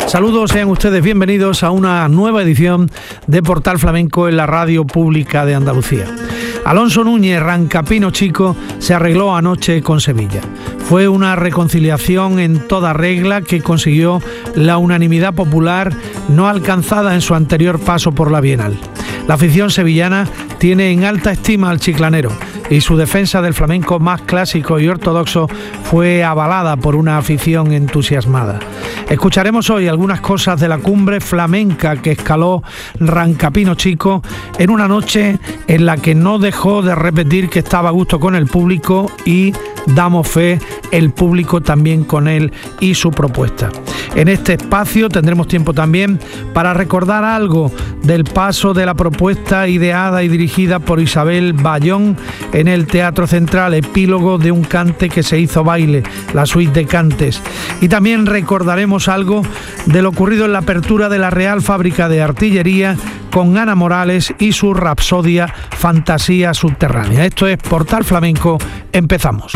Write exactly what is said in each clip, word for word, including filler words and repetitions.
Saludos, sean ustedes bienvenidos a una nueva edición de Portal Flamenco en la Radio Pública de Andalucía. Alonso Núñez, Rancapino Chico, se arregló anoche con Sevilla. Fue una reconciliación en toda regla que consiguió la unanimidad popular no alcanzada en su anterior paso por la Bienal. La afición sevillana tiene en alta estima al chiclanero y su defensa del flamenco más clásico y ortodoxo fue avalada por una afición entusiasmada. Escucharemos hoy algunas cosas de la cumbre flamenca que escaló Rancapino Chico en una noche en la que no dejó de repetir que estaba a gusto con el público y damos fe, el público también con él y su propuesta. En este espacio tendremos tiempo también para recordar algo del paso de la propuesta ideada y dirigida por Isabel Bayón en el Teatro Central, epílogo de un cante que se hizo baile, la suite de cantes. Y también recordaremos algo de lo ocurrido en la apertura de la Real Fábrica de Artillería con Ana Morales y su rapsodia Fantasía Subterránea. Esto es Portal Flamenco, empezamos.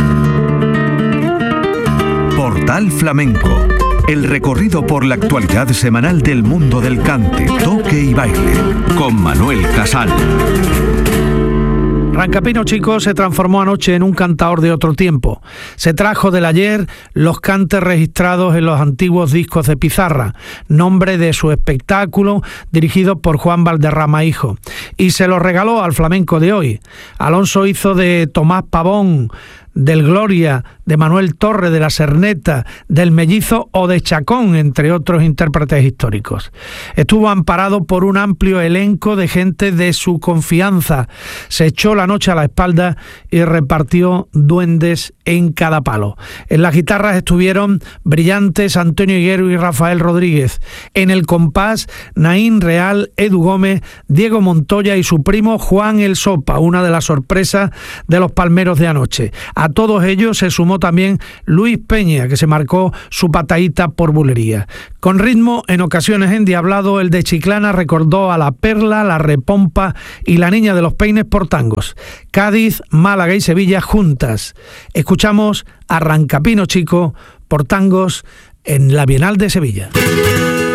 Portal Flamenco, el recorrido por la actualidad semanal del mundo del cante, toque y baile, con Manuel Casal. Rancapino Chico se transformó anoche en un cantaor de otro tiempo. Se trajo del ayer los cantes registrados en los antiguos discos de Pizarra, nombre de su espectáculo dirigido por Juan Valderrama Hijo, y se los regaló al flamenco de hoy. Alonso hizo de Tomás Pavón, del Gloria, de Manuel Torre, de la Serneta, del Mellizo o de Chacón, entre otros intérpretes históricos. Estuvo amparado por un amplio elenco de gente de su confianza. Se echó la noche a la espalda y repartió duendes en cada palo. En las guitarras estuvieron brillantes Antonio Higuero y Rafael Rodríguez. En el compás, Naín Real, Edu Gómez, Diego Montoya y su primo Juan El Sopa, una de las sorpresas de los palmeros de anoche. A todos ellos se sumó también Luis Peña, que se marcó su patadita por bulería. Con ritmo en ocasiones endiablado, el de Chiclana recordó a La Perla, La Repompa y La Niña de los Peines por tangos. Cádiz, Málaga y Sevilla juntas. Escuchamos a Rancapino Chico por tangos en la Bienal de Sevilla.